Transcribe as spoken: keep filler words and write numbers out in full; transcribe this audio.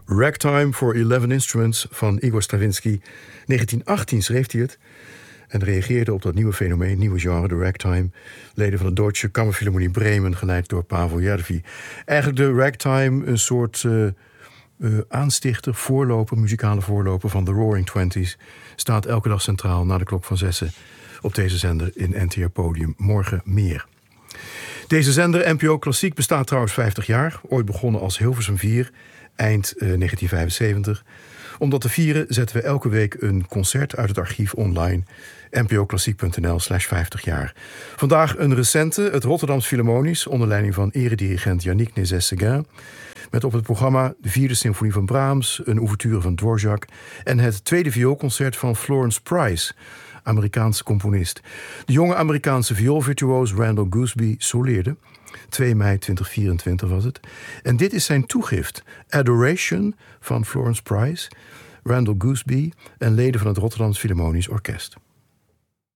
Ragtime for eleven Instruments van Igor Stravinsky. negentien achttien schreef hij het en reageerde op dat nieuwe fenomeen, nieuwe genre, de ragtime. Leden van de Deutsche Kammerphilharmonie Bremen, geleid door Pavel Järvi. Eigenlijk de ragtime, een soort uh, uh, aanstichter, voorloper, muzikale voorloper van de Roaring Twenties, staat elke dag centraal na de klok van zessen op deze zender in N T R Podium. Morgen meer. Deze zender, N P O Klassiek, bestaat trouwens vijftig jaar. Ooit begonnen als Hilversum vier, eind uh, negentien vijfenzeventig. Om dat te vieren zetten we elke week een concert uit het archief online. npoklassiek.nl slash vijftig jaar. Vandaag een recente, het Rotterdams Philharmonisch, onder leiding van eredirigent Yannick Nézet-Séguin. Met op het programma de vierde symfonie van Brahms, een ouverture van Dvorak en het tweede vioolconcert van Florence Price, Amerikaanse componist. De jonge Amerikaanse vioolvirtuoos Randall Gooseby soleerde. twee mei tweeduizend vierentwintig was het. En dit is zijn toegift. Adoration van Florence Price, Randall Gooseby en leden van het Rotterdams Philharmonisch Orkest.